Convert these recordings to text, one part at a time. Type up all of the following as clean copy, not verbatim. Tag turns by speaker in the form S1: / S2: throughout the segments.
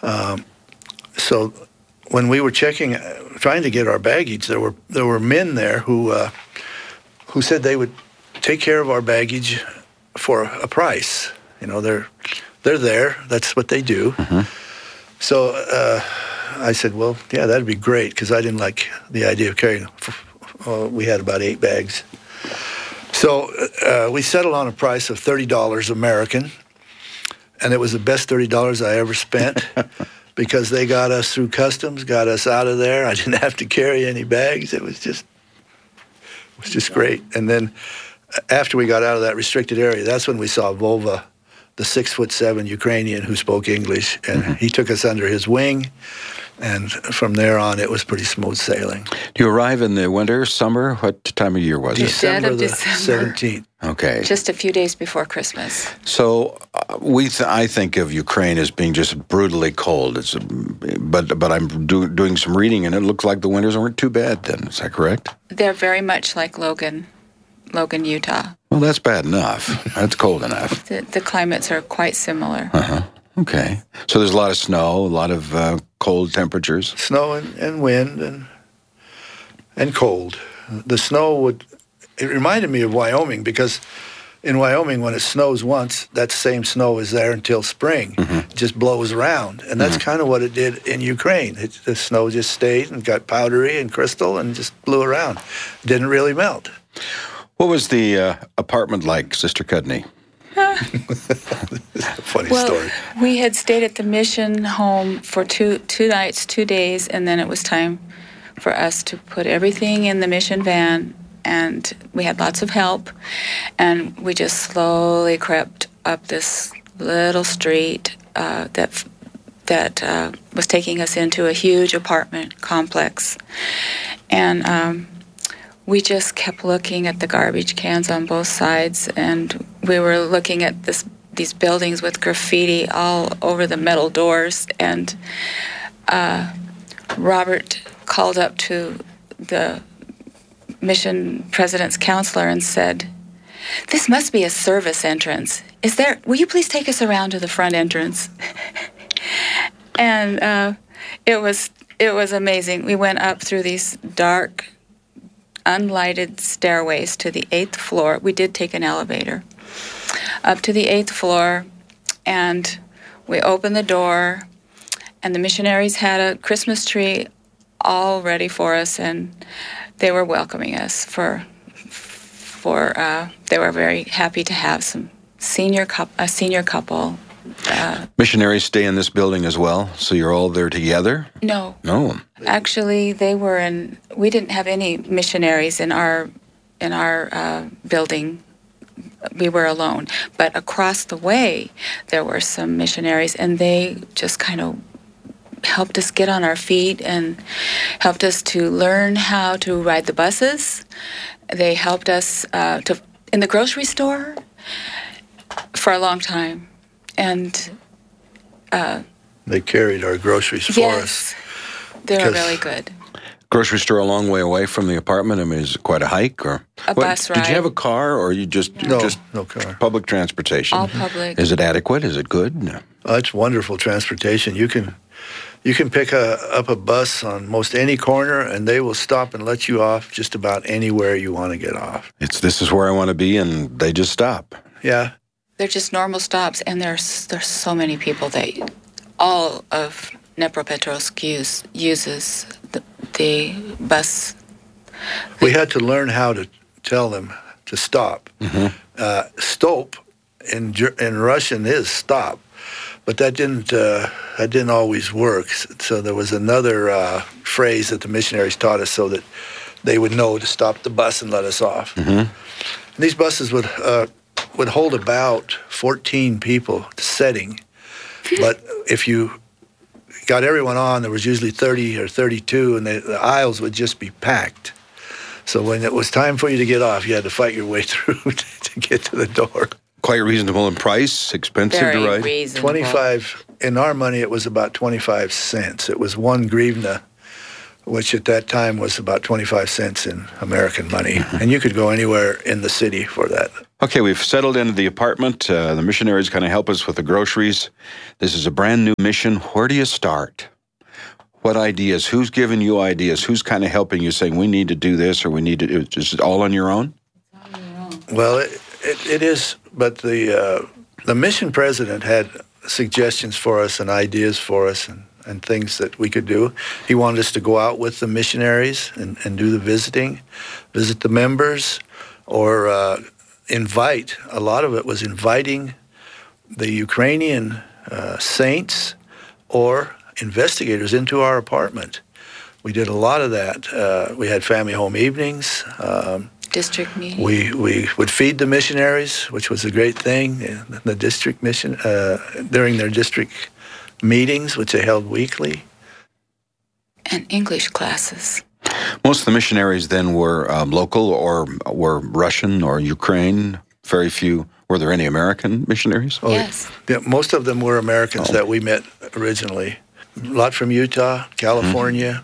S1: So when we were trying to get our baggage, there were men there who said they would take care of our baggage for a price. You know, they're there. That's what they do.
S2: Mm-hmm.
S1: So I said, well, yeah, that'd be great, because I didn't like the idea of carrying. We had about 8 bags. So we settled on a price of $30 American, and it was the best $30 I ever spent. Because they got us through customs, got us out of there. I didn't have to carry any bags. It was just great. And then after we got out of that restricted area, that's when we saw Vova, the 6'7" Ukrainian who spoke English, and he took us under his wing. And from there on, it was pretty smooth sailing.
S2: Do you arrive in the winter, summer? What time of year was it?
S1: December the 17th.
S2: Okay.
S3: Just a few days before Christmas.
S2: So I think of Ukraine as being just brutally cold. But I'm doing some reading, and it looks like the winters weren't too bad then. Is that correct?
S3: They're very much like Logan, Utah.
S2: Well, that's bad enough. That's cold enough.
S3: The climates are quite similar.
S2: Uh-huh. Okay. So there's a lot of snow, a lot of cold temperatures.
S1: Snow and wind and cold. The snow it reminded me of Wyoming, because in Wyoming, when it snows once, that same snow is there until spring. It just blows around. And that's kind of what it did in Ukraine. The snow just stayed and got powdery and crystal and just blew around. It didn't really melt.
S2: What was the apartment like, Sister Cudney?
S1: Funny story.
S3: We had stayed at the mission home for two nights, 2 days, and then it was time for us to put everything in the mission van, and we had lots of help, and we just slowly crept up this little street that was taking us into a huge apartment complex, and we just kept looking at the garbage cans on both sides, and we were looking at these buildings with graffiti all over the metal doors, and Robert called up to the mission president's counselor and said, "This must be a service entrance. Will you please take us around to the front entrance?" And it was amazing. We went up through these dark, unlighted stairways to the 8th floor. We did take an elevator up to the 8th floor, and we opened the door, and the missionaries had a Christmas tree all ready for us, and they were welcoming us they were very happy to have a senior couple.
S2: Missionaries stay in this building as well, so you're all there together?
S3: No.
S2: Actually,
S3: we didn't have any missionaries in our building. We were alone. But across the way, there were some missionaries, and they just kind of helped us get on our feet and helped us to learn how to ride the buses. They helped us in the grocery store for a long time. And
S1: they carried our groceries for us.
S3: They were really good.
S2: Grocery store a long way away from the apartment? I mean, is it quite a hike? Or
S3: bus ride.
S2: Did you have a car, or you just
S1: no car?
S2: Public transportation?
S3: All public.
S2: Is it adequate? Is it good? No.
S1: It's wonderful transportation. You can pick up a bus on most any corner, and they will stop and let you off just about anywhere you want to get off.
S2: This is where I want to be, and they just stop.
S1: Yeah.
S3: They're just normal stops, and there's so many people that all of Dnepropetrovsk uses the bus.
S1: We had to learn how to tell them to stop. Stop in Russian is stop, but that didn't always work. So there was another phrase that the missionaries taught us so that they would know to stop the bus and let us off. And these buses would hold about 14 people setting, but if you got everyone on, there was usually 30 or 32, and the aisles would just be packed. So when it was time for you to get off, you had to fight your way through to get to the door.
S2: Quite reasonable in price, expensive
S3: Very
S2: to ride?
S3: Reasonable.
S1: 25, in our money, it was about 25 cents. It was 1 hryvnia, which at that time was about 25 cents in American money. And you could go anywhere in the city for that.
S2: Okay, we've settled into the apartment. The missionaries kind of help us with the groceries. This is a brand new mission. Where do you start? What ideas? Who's giving you ideas? Who's kind of helping you, saying we need to do this or we need to do it? Is it all on your own?
S1: Well, it is, but the mission president had suggestions for us and ideas for us and things that we could do. He wanted us to go out with the missionaries and do the visiting, visit the members, or invite. A lot of it was inviting the Ukrainian saints or investigators into our apartment. We did a lot of that. We had family home evenings.
S3: District meeting.
S1: We would feed the missionaries, which was a great thing. The district mission during their district meetings, which they held weekly.
S3: And English classes.
S2: Most of the missionaries then were local or were Russian or Ukraine. Very few. Were there any American missionaries?
S1: Oh,
S3: Yes.
S1: Yeah, most of them were Americans that we met originally. A lot from Utah, California.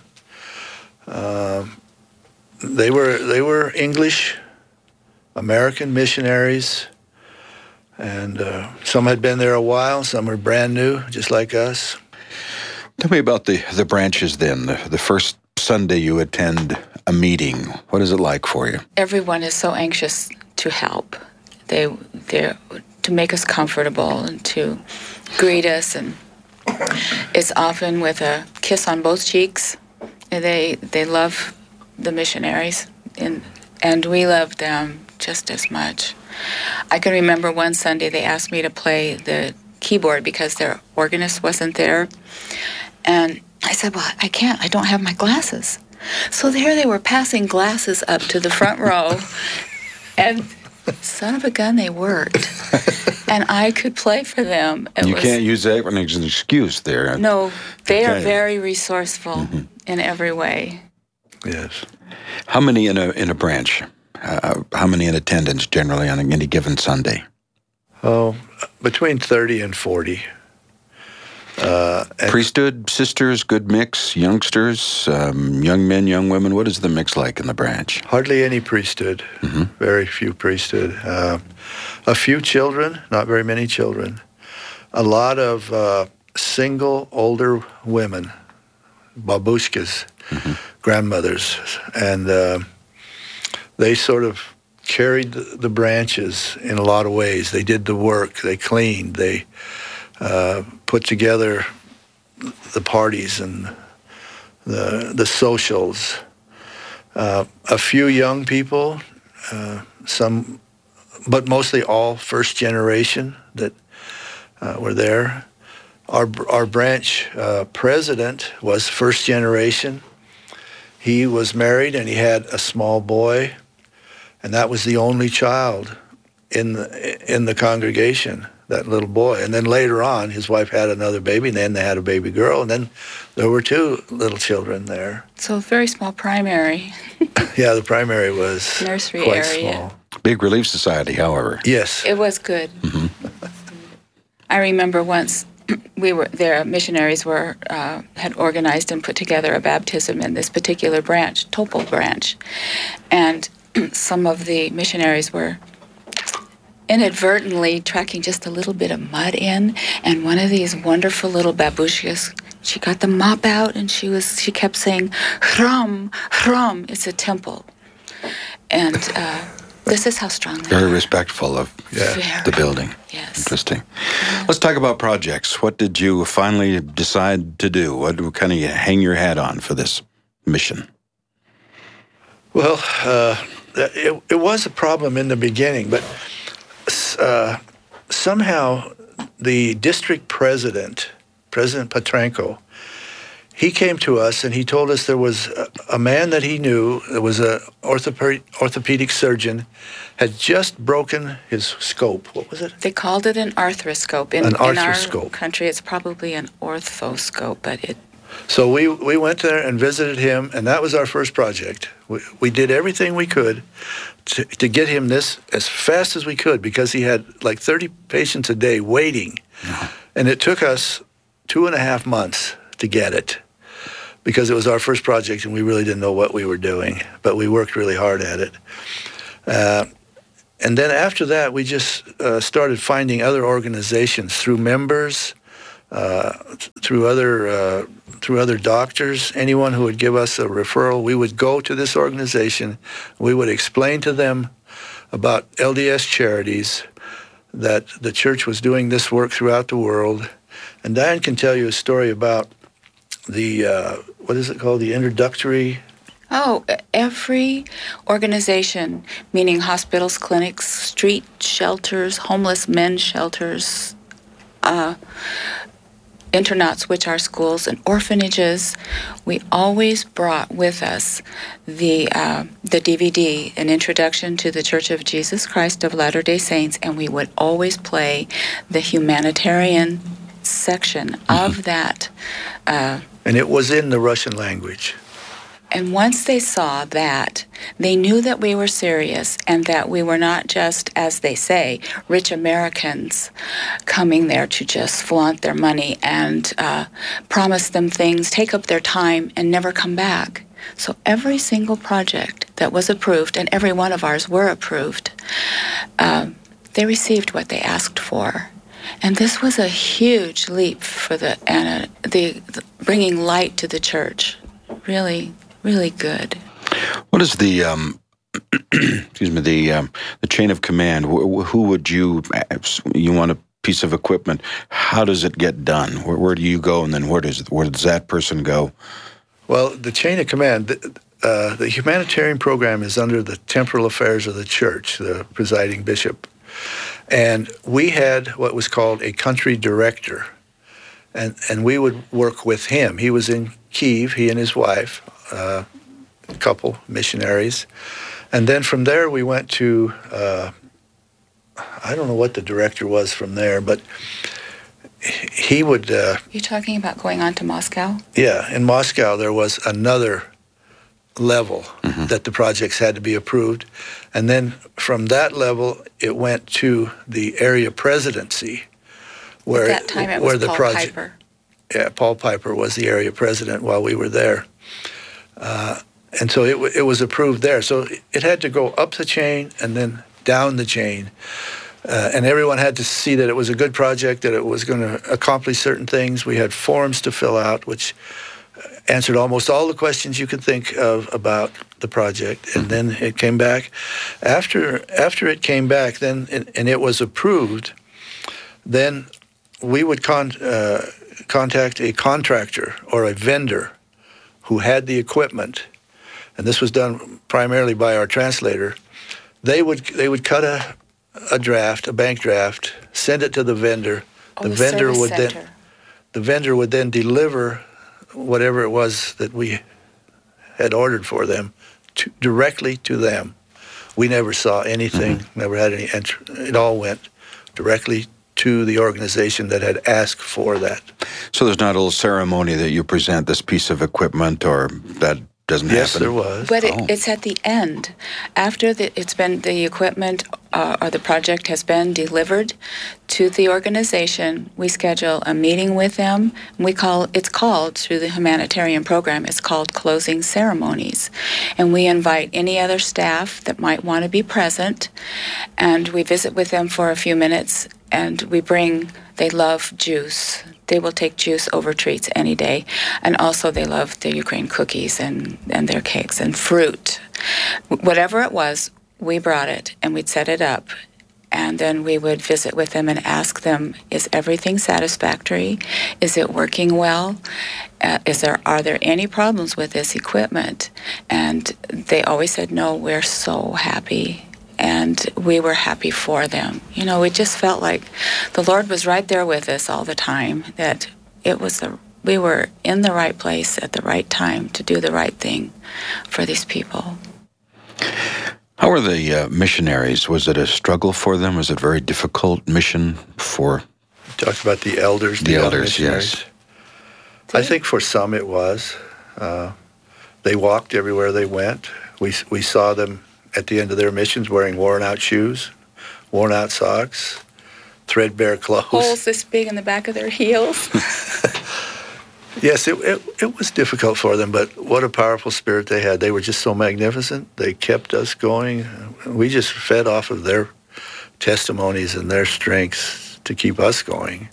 S1: They were English American missionaries, and some had been there a while. Some were brand new, just like us.
S2: Tell me about the branches then. The first Sunday you attend a meeting. What is it like for you?
S3: Everyone is so anxious to help. They're to make us comfortable and to greet us, and it's often with a kiss on both cheeks. They love the missionaries, and we love them just as much. I can remember one Sunday they asked me to play the keyboard because their organist wasn't there, and I said, well, I can't. I don't have my glasses. So there they were passing glasses up to the front row, and son of a gun, they worked. And I could play for them.
S2: You can't use that as an excuse there.
S3: No, they are very resourceful in every way.
S1: Yes.
S2: How many in a branch? How many in attendance generally on any given Sunday?
S1: Oh, between 30 and 40.
S2: Priesthood, sisters, good mix, youngsters, young men, young women. What is the mix like in the branch?
S1: Hardly any priesthood. Very few priesthood. A few children, not very many children. A lot of single older women, babushkas, grandmothers, and they sort of carried the branches in a lot of ways. They did the work. They cleaned. They put together the parties and the socials. A few young people, some, but mostly all first generation that were there. Our branch president was first generation. He was married and he had a small boy, and that was the only child in the congregation, that little boy. And then later on, his wife had another baby, and then they had a baby girl, and then there were two little children there.
S3: So very small primary.
S1: Yeah, the primary was
S3: Nursery
S1: quite
S3: area.
S1: small.
S2: Big Relief Society, however.
S1: Yes.
S3: It was good. I remember once their missionaries had organized and put together a baptism in this particular branch, Topol branch, and some of the missionaries were inadvertently tracking just a little bit of mud in, and one of these wonderful little babushkas, she got the mop out and she kept saying, "Hram, Hram." It's a temple, and this is how strong they
S2: Very
S3: are.
S2: respectful of the building.
S3: Yes.
S2: Interesting. Let's talk about projects. What did you finally decide to do? What kind of you hang your hat on for this mission?
S1: Well, it was a problem in the beginning, but somehow the district president, President Petrenko, he came to us and he told us there was a man that he knew, that was an orthopedic surgeon, had just broken his scope. What was it?
S3: They called it an arthroscope. In
S1: arthroscope.
S3: our country, it's probably an orthoscope, but it...
S1: So we went there and visited him, and that was our first project. We did everything we could to get him this as fast as we could, because he had like 30 patients a day waiting. And it took us 2.5 months to get it. because it was our first project and we really didn't know what we were doing, but we worked really hard at it. And then after that, we just started finding other organizations through members, through other doctors, anyone who would give us a referral. We would go to this organization. We would explain to them about LDS Charities, that the church was doing this work throughout the world. And Diane can tell you a story about the, what is it called, the introductory.
S3: Oh, every organization, meaning hospitals, clinics, street shelters, homeless men's shelters, internats, which are schools, and orphanages, we always brought with us the DVD, An Introduction to the Church of Jesus Christ of Latter-day Saints, and we would always play the humanitarian section of that.
S1: And it was in the Russian language.
S3: And once they saw that, they knew that we were serious and that we were not just, as they say, rich Americans coming there to just flaunt their money and promise them things, take up their time, and never come back. So every single project that was approved, and every one of ours were approved, they received what they asked for. And this was a huge leap for the bringing light to the church. Really, really good.
S2: What is the excuse me, the chain of command? Who would you want a piece of equipment? How does it get done? Where do you go, and then where does that person go?
S1: Well, the chain of command, the humanitarian program is under the temporal affairs of the church, the presiding bishop. And we had what was called a country director, and we would work with him. He was in Kyiv, he and his wife, a couple missionaries. And then from there we went to, I don't know what the director was from there, but he would...
S3: You're talking about going on to Moscow?
S1: Yeah, in Moscow there was another level that the projects had to be approved. And then from that level, it went to the area presidency, where
S3: at that time it was Paul Piper.
S1: Yeah, Paul Piper was the area president while we were there. And so it was approved there. So it had to go up the chain and then down the chain. And everyone had to see that it was a good project, that it was going to accomplish certain things. We had forms to fill out, which answered almost all the questions you could think of about the project. And then it came back. After it came back, then and it was approved, then we would contact a contractor or a vendor who had the equipment, and this was done primarily by our translator. They would cut a draft, a bank draft, send it to the vendor.
S3: The
S1: vendor would then deliver whatever it was that we had ordered for them directly to them. We never saw anything, never had any entry. It all went directly to the organization that had asked for that.
S2: So there's not a little ceremony that you present this piece of equipment, or that doesn't happen?
S1: Yes, there was.
S3: But it's at the end, after the equipment or the project has been delivered to the organization. We schedule a meeting with them. It's called, through the humanitarian program, it's called closing ceremonies, and we invite any other staff that might want to be present, and we visit with them for a few minutes. And they love juice. They will take juice over treats any day. And also they love the Ukraine cookies and their cakes and fruit. Whatever it was, we brought it and we'd set it up. And then we would visit with them and ask them, is everything satisfactory? Is it working well? Are there any problems with this equipment? And they always said, no, we're so happy. And we were happy for them. You know, it just felt like the Lord was right there with us all the time, that we were in the right place at the right time to do the right thing for these people.
S2: How were the missionaries? Was it a struggle for them? Was it a very difficult mission for...
S1: You talked about the elders.
S2: The elders, yes.
S1: I think for some it was. They walked everywhere they went. We saw them at the end of their missions wearing worn-out shoes, worn-out socks, threadbare clothes.
S3: Holes this big in the back of their heels.
S1: Yes, it was difficult for them, but what a powerful spirit they had. They were just so magnificent. They kept us going. We just fed off of their testimonies and their strengths to keep us going.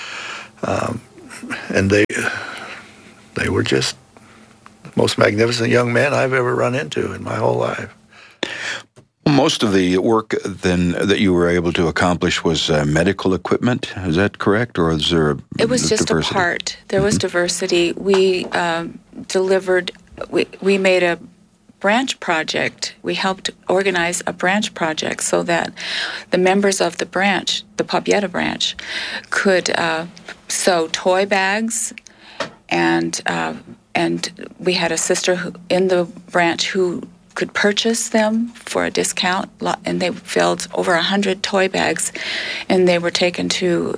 S1: And they were just the most magnificent young men I've ever run into in my whole life.
S2: Most of the work then that you were able to accomplish was medical equipment. Is that correct, or is there
S3: It was just
S2: diversity?
S3: a part. There was diversity. We delivered. We made a branch project. We helped organize a branch project so that the members of the branch, the Papieta branch, could sew toy bags, and we had a sister in the branch who could purchase them for a discount, and they filled over 100 toy bags, and they were taken to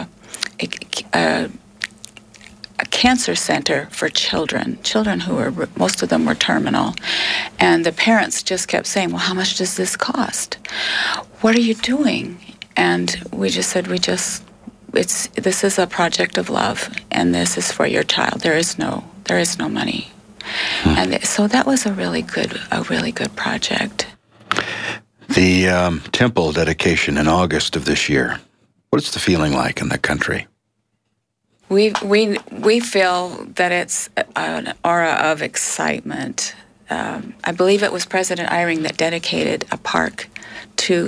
S3: a cancer center for children who were, most of them were terminal. And the parents just kept saying, well, how much does this cost? What are you doing? And we just said, this is a project of love, and this is for your child. There is no money. And so that was a really good project.
S2: The temple dedication in August of this year. What's the feeling like in the country?
S3: We feel that it's an aura of excitement. I believe it was President Eyring that dedicated a park to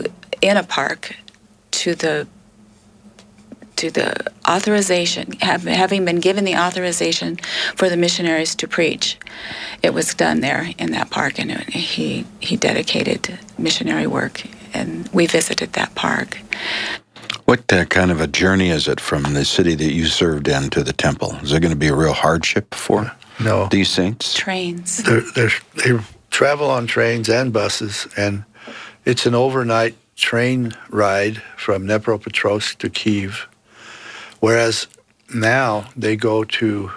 S3: the authorization, having been given the authorization for the missionaries to preach. It was done there in that park, and he dedicated missionary work, and we visited that park.
S2: What kind of a journey is it from the city that you served in to the temple? Is there going to be a real hardship for these saints?
S3: Trains.
S1: They travel on trains and buses, and it's an overnight train ride from Dnepropetrovsk to Kyiv. Whereas now they go to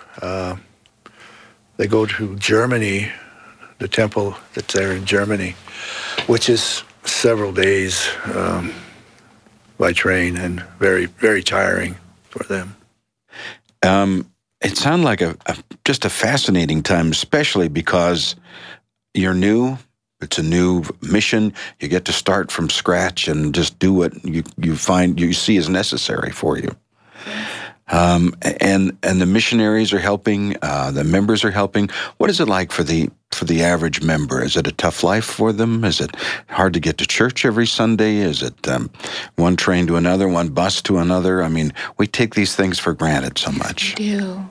S1: Germany, the temple that's there in Germany, which is several days by train and very, very tiring for them.
S2: It sounded like just a fascinating time, especially because you're new. It's a new mission. You get to start from scratch and just do what you see as necessary for you. And the missionaries are helping. The members are helping. What is it like for the average member? Is it a tough life for them? Is it hard to get to church every Sunday? Is it one train to another, one bus to another? I mean, we take these things for granted so much.
S3: We do.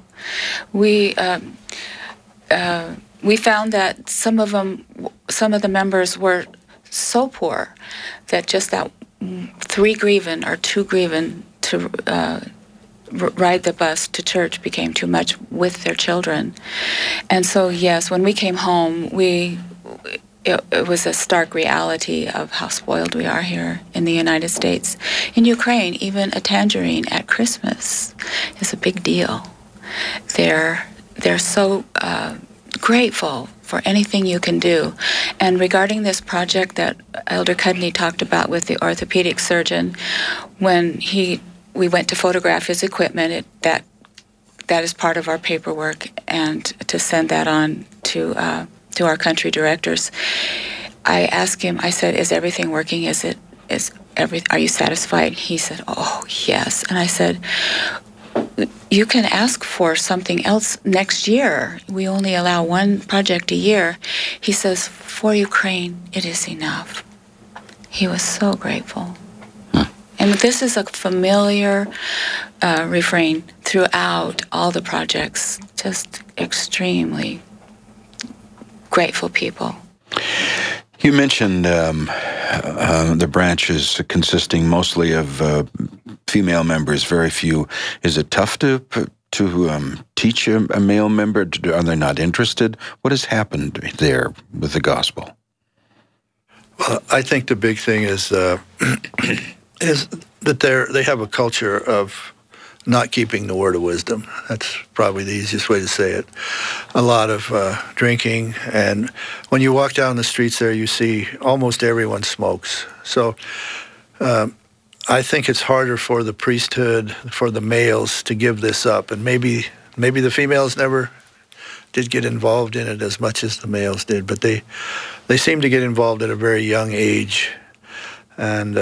S3: We found that some of the members were so poor that just that 3 hryvnia or 2 hryvnia to ride the bus to church became too much with their children. And so, yes, when we came home, it was a stark reality of how spoiled we are here in the United States. In Ukraine, even a tangerine at Christmas is a big deal. They're so grateful for anything you can do. And regarding this project that Elder Cudney talked about with the orthopedic surgeon, when we went to photograph his equipment, that is part of our paperwork, and to send that on to our country directors. I asked him, I said, is everything working? Are you satisfied? He said, oh, yes. And I said, you can ask for something else next year. We only allow one project a year. He says, for Ukraine, it is enough. He was so grateful. And this is a familiar refrain throughout all the projects, just extremely grateful people.
S2: You mentioned the branches consisting mostly of female members, very few. Is it tough to teach a male member? Are they not interested? What has happened there with the gospel?
S1: Well, I think the big thing is that they have a culture of not keeping the word of wisdom. That's probably the easiest way to say it. A lot of drinking, and when you walk down the streets there, you see almost everyone smokes. So I think it's harder for the priesthood, for the males, to give this up, and maybe maybe the females never did get involved in it as much as the males did, but they seemed to get involved at a very young age, and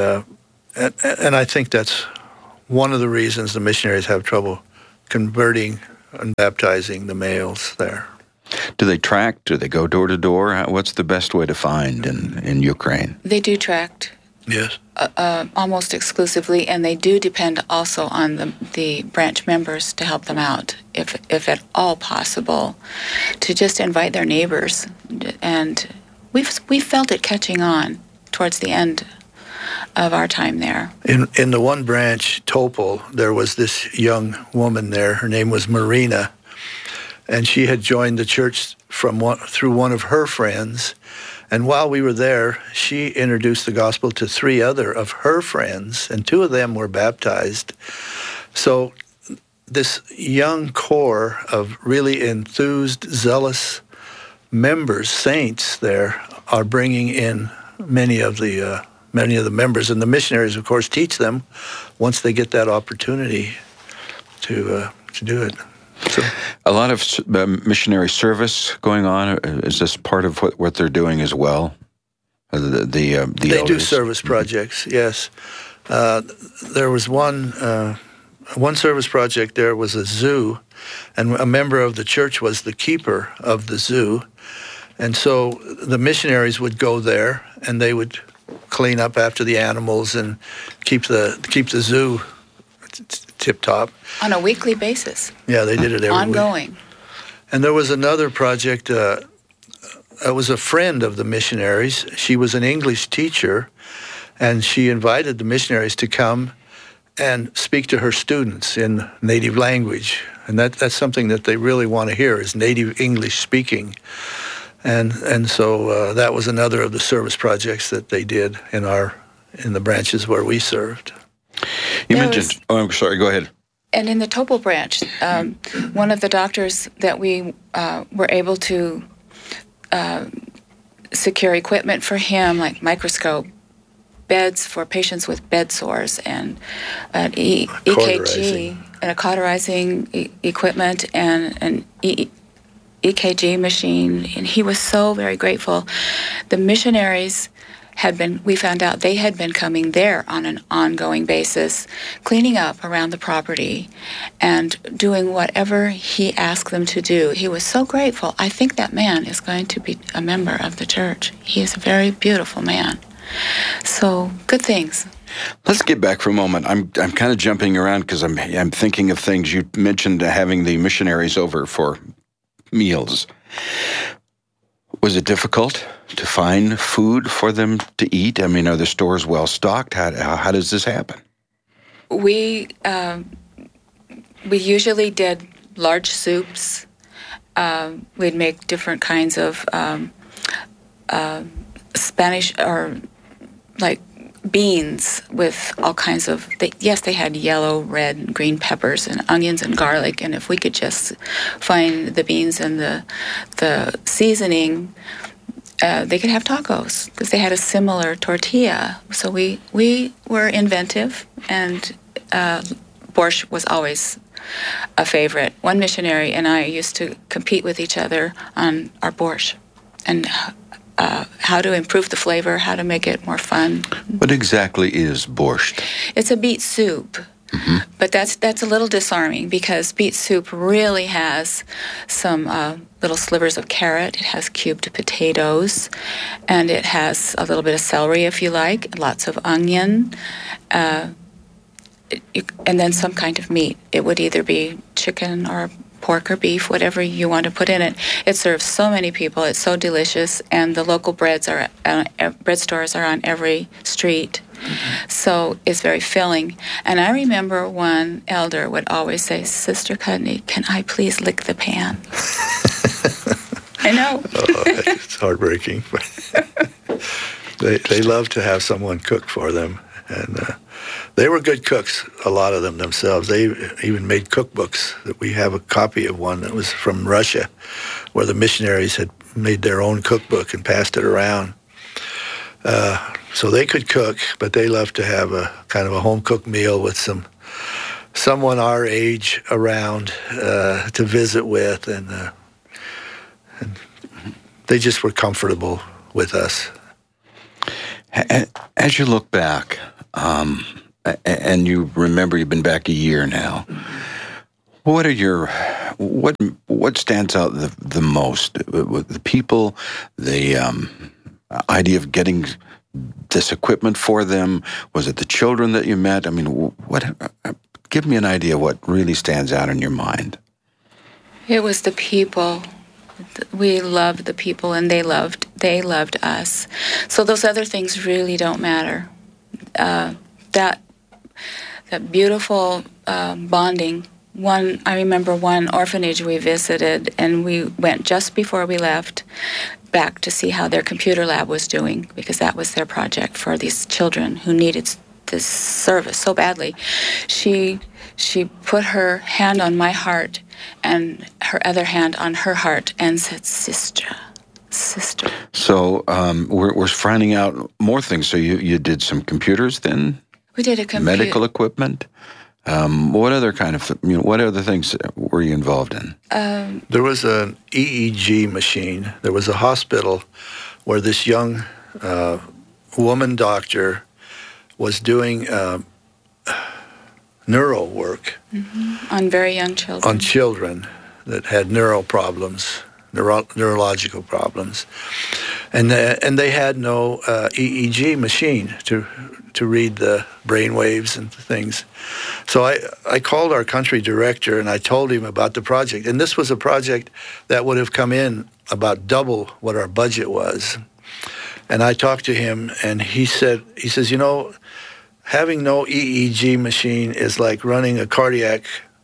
S1: I think that's one of the reasons the missionaries have trouble converting and baptizing the males there.
S2: Do they tract? Do they go door to door? What's the best way to find in Ukraine?
S3: They do tract.
S1: Yes.
S3: Almost exclusively, and they do depend also on the branch members to help them out, if at all possible, to just invite their neighbors. And we felt it catching on towards the end of our time there.
S1: In the one branch, Topol, there was this young woman there. Her name was Marina, and she had joined the church through one of her friends. And while we were there, she introduced the gospel to 3 other of her friends, and 2 of them were baptized. So this young core of really enthused, zealous members, saints there, are bringing in many of the members. And the missionaries, of course, teach them once they get that opportunity to do it. So,
S2: a lot of missionary service going on. Is this part of what they're doing as well? They
S1: do service projects. Yes, there was one service project. There was a zoo, and a member of the church was the keeper of the zoo, and so the missionaries would go there and they would clean up after the animals and keep the zoo tip-top.
S3: On a weekly basis.
S1: Yeah, they did it every week.
S3: Ongoing.
S1: And there was another project. It was a friend of the missionaries. She was an English teacher, and she invited the missionaries to come and speak to her students in native language. And that's something that they really want to hear, is native English speaking. And so that was another of the service projects that they did in the branches where we served.
S2: You mentioned. I'm sorry. Go ahead.
S3: And in the Topol branch, one of the doctors that we were able to secure equipment for him, like microscope, beds for patients with bed sores, and an EKG, and a cauterizing equipment, and an EKG machine. And he was so very grateful. The missionaries we found out they had been coming there on an ongoing basis, cleaning up around the property and doing whatever he asked them to do. He was so grateful. I think that man is going to be a member of the church. He is a very beautiful man. So, good things.
S2: Let's get back for a moment. I'm kind of jumping around because I'm thinking of things. You mentioned having the missionaries over for meals. Was it difficult to find food for them to eat? I mean, are the stores well stocked? How does this happen?
S3: We usually did large soups. We'd make different kinds of Spanish, or like beans with all kinds of, they had yellow, red, and green peppers and onions and garlic, and if we could just find the beans and the seasoning, they could have tacos, because they had a similar tortilla. So we were inventive, and borscht was always a favorite. One missionary and I used to compete with each other on our borscht, and how to improve the flavor, how to make it more fun.
S2: What exactly is borscht?
S3: It's a beet soup, but that's a little disarming, because beet soup really has some little slivers of carrot, it has cubed potatoes, and it has a little bit of celery if you like, lots of onion, and then some kind of meat. It would either be chicken or pork or beef, whatever you want to put in it. It serves so many people. It's so delicious, and the local bread stores are on every street. So it's very filling. And I remember one elder would always say, "Sister Cudney, can I please lick the pan?" I know.
S1: It's heartbreaking. They love to have someone cook for them, and they were good cooks, a lot of them themselves. They even made cookbooks. We have a copy of one that was from Russia, where the missionaries had made their own cookbook and passed it around. So they could cook, but they loved to have a kind of a home-cooked meal with some someone our age around to visit with, and they just were comfortable with us.
S2: As you look back, and you remember you've been back a year now, what stands out the most? The people, the idea of getting this equipment for them? Was it the children that you met? I mean, give me an idea of what really stands out in your mind.
S3: It was the people. We loved the people, and they loved us. So those other things really don't matter. That beautiful bonding. I remember one orphanage we visited, and we went just before we left back to see how their computer lab was doing, because that was their project for these children who needed this service so badly. She put her hand on my heart and her other hand on her heart and said, sister.
S2: So we're finding out more things. So you did some computers then?
S3: We did a computer.
S2: Medical equipment? What other what other things were you involved in?
S1: There was an EEG machine. There was a hospital where this young woman doctor was doing neuro work
S3: on very young children.
S1: On children that had neural problems, neurological problems, and they had no EEG machine to read the brain waves and things. So I called our country director and I told him about the project. And this was a project that would have come in about double what our budget was. And I talked to him, and he says, having no EEG machine is like running a cardiac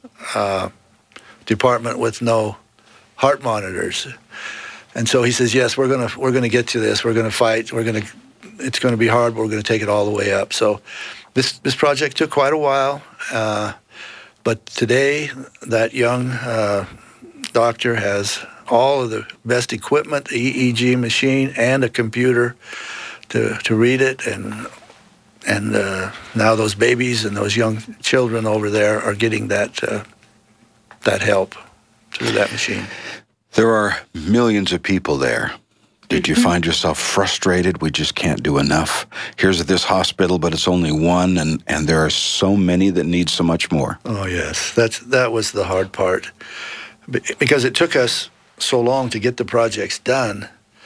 S1: department with no heart monitors. And so he says, yes, we're gonna get to this. We're gonna fight. It's gonna be hard, but we're gonna take it all the way up. So this project took quite a while, but today that young doctor has all of the best equipment, the EEG machine, and a computer to read it, and now those babies and those young children over there are getting that help through that machine.
S2: There are millions of people there. Did you find yourself frustrated? We just can't do enough. Here's this hospital, but it's only one, and there are so many that need so much more.
S1: Oh yes, that was the hard part, because it took us so long to get the projects done.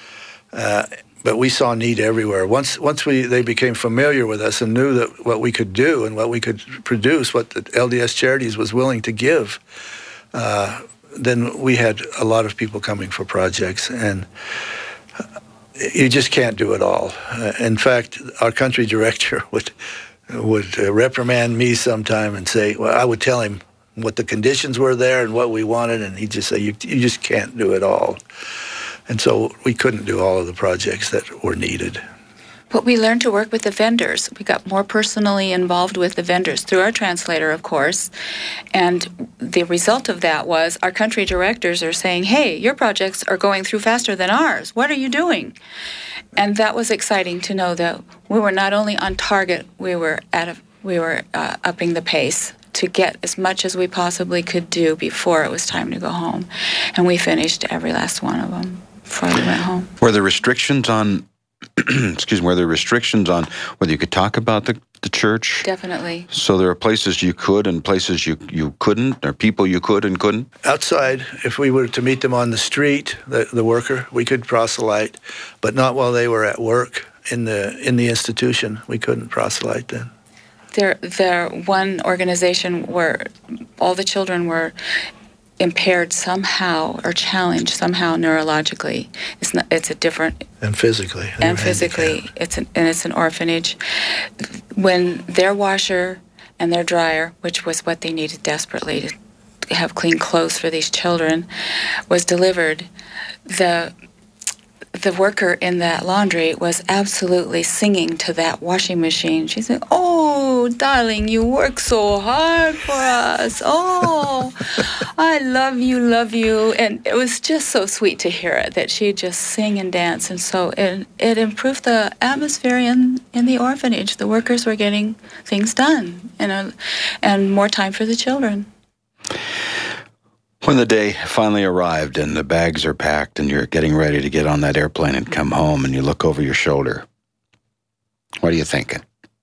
S1: But we saw need everywhere. Once they became familiar with us and knew that what we could do and what we could produce, what the LDS Charities was willing to give, then we had a lot of people coming for projects, and you just can't do it all. In fact, our country director would reprimand me sometime and say, well, I would tell him what the conditions were there and what we wanted, and he'd just say, you just can't do it all. And so we couldn't do all of the projects that were needed.
S3: But we learned to work with the vendors. We got more personally involved with the vendors through our translator, of course. And the result of that was our country directors are saying, hey, your projects are going through faster than ours. What are you doing? And that was exciting to know that we were not only on target, we were upping the pace to get as much as we possibly could do before it was time to go home. And we finished every last one of them before we went home.
S2: Were there restrictions on were there restrictions on whether you could talk about the church?
S3: Definitely.
S2: So there are places you could and places you couldn't, or people you could and couldn't?
S1: Outside, if we were to meet them on the street, the worker, we could proselyte, but not while they were at work in the institution. We couldn't proselyte then.
S3: There one organization where all the children were impaired somehow or challenged somehow neurologically. It's a different
S1: and physically
S3: it's an orphanage. When their washer and their dryer, which was what they needed desperately to have clean clothes for these children, was delivered, the worker in that laundry was absolutely singing to that washing machine. She said, oh, "Oh, darling, you work so hard for us. Oh, I love you, love you." And it was just so sweet to hear it, that she'd just sing and dance. And so it improved the atmosphere in the orphanage. The workers were getting things done, and more time for the children.
S2: When the day finally arrived and the bags are packed and you're getting ready to get on that airplane and come home and you look over your shoulder, what are you thinking?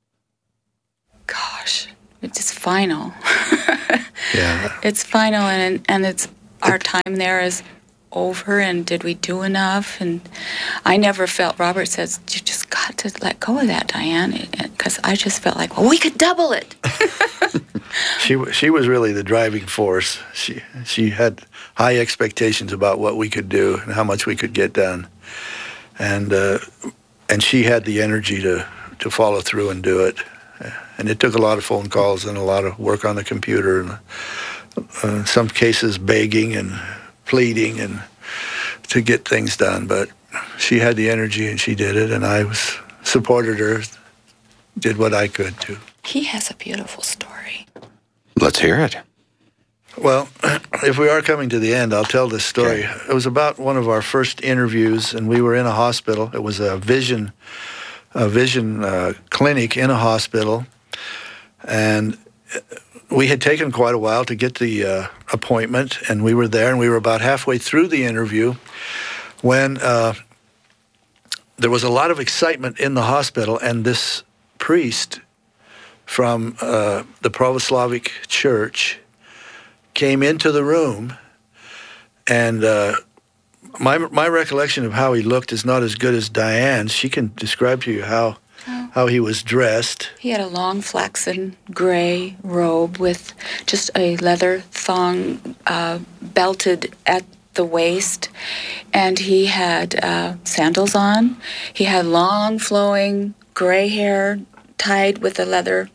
S3: Gosh, it's final.
S1: Yeah.
S3: It's final, and it's our time there is over, and did we do enough? And I never felt, Robert says, you just got to let go of that, Diane, because I just felt like, well, we could double it.
S1: She was really the driving force. She had high expectations about what we could do and how much we could get done, and she had the energy to follow through and do it. And it took a lot of phone calls and a lot of work on the computer, and in some cases begging and pleading and to get things done. But she had the energy and she did it, and I supported her, did what I could too.
S3: He has a beautiful story.
S2: Let's hear it.
S1: Well, if we are coming to the end, I'll tell this story.
S2: Okay.
S1: It was about one of our first interviews, and we were in a hospital. It was a vision clinic in a hospital, and we had taken quite a while to get the appointment, and we were there, and we were about halfway through the interview when there was a lot of excitement in the hospital, and this priest from the Pravoslavic Church came into the room, and my recollection of how he looked is not as good as Diane's. She can describe to you how he was dressed.
S3: He had a long flaxen gray robe with just a leather thong belted at the waist, and he had sandals on. He had long flowing gray hair tied with a leather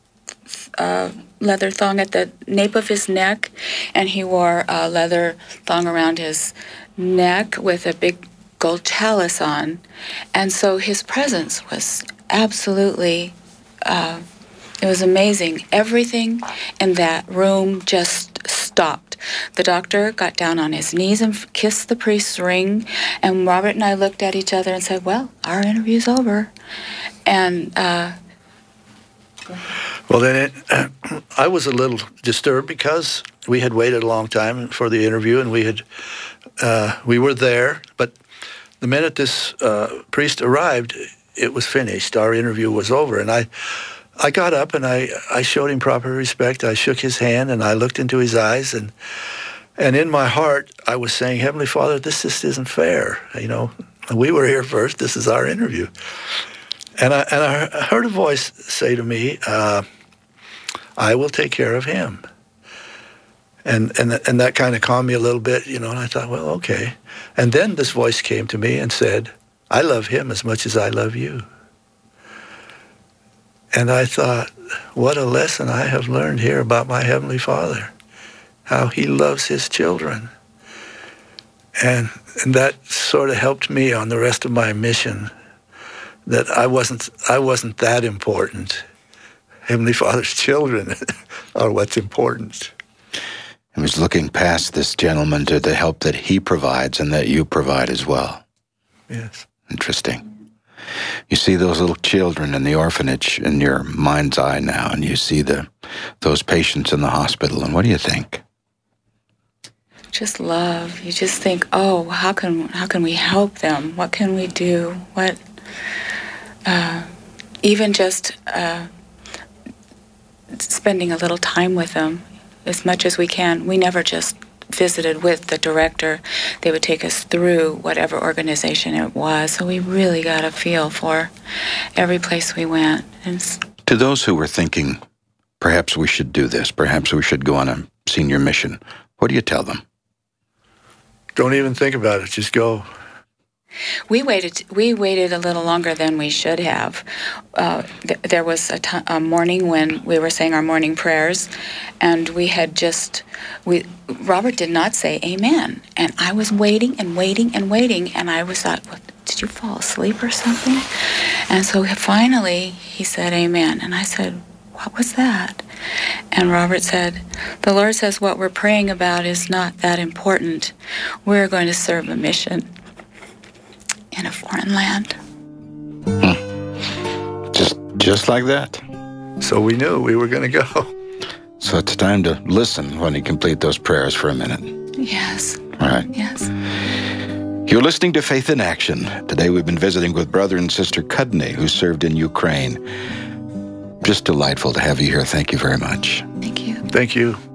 S3: thong at the nape of his neck, and he wore a leather thong around his neck with a big gold chalice on. And so his presence was absolutely, it was amazing. Everything in that room just stopped. The doctor got down on his knees and kissed the priest's ring, and Robert and I looked at each other and said, well, our interview's over. And
S1: well, then I was a little disturbed because we had waited a long time for the interview, and we were there. But the minute this priest arrived, it was finished. Our interview was over, and I got up and I showed him proper respect. I shook his hand and I looked into his eyes, and in my heart I was saying, Heavenly Father, this just isn't fair. You know, we were here first. This is our interview. And I heard a voice say to me, I will take care of him. And that kind of calmed me a little bit, you know, and I thought, well, okay. And then this voice came to me and said, I love him as much as I love you. And I thought, what a lesson I have learned here about my Heavenly Father, how he loves his children. And that sort of helped me on the rest of my mission, that I wasn't that important. Heavenly Father's children are what's important.
S2: He was looking past this gentleman to the help that he provides and that you provide as well.
S1: Yes.
S2: Interesting. You see those little children in the orphanage in your mind's eye now, and you see those patients in the hospital, and what do you think?
S3: Just love. You just think, oh, how can we help them? What can we do? What, even just spending a little time with them as much as we can. We never just visited with the director. They would take us through whatever organization it was. So we really got a feel for every place we went. And
S2: to those who were thinking, perhaps we should do this, perhaps we should go on a senior mission, what do you tell them?
S1: Don't even think about it. Just go.
S3: We waited a little longer than we should have. There was a morning when we were saying our morning prayers, and Robert did not say amen. And I was waiting and waiting and waiting, and I was thought, well, did you fall asleep or something? And so finally he said amen. And I said, what was that? And Robert said, the Lord says what we're praying about is not that important. We're going to serve a mission in a foreign land.
S2: Just like that.
S1: So we knew we were going to go.
S2: So it's time to listen when you complete those prayers for a minute.
S3: Yes.
S2: All right.
S3: Yes.
S2: You're listening to Faith in Action. Today we've been visiting with Brother and Sister Kudney, who served in Ukraine. Just delightful to have you here. Thank you very much.
S3: Thank you.
S1: Thank you.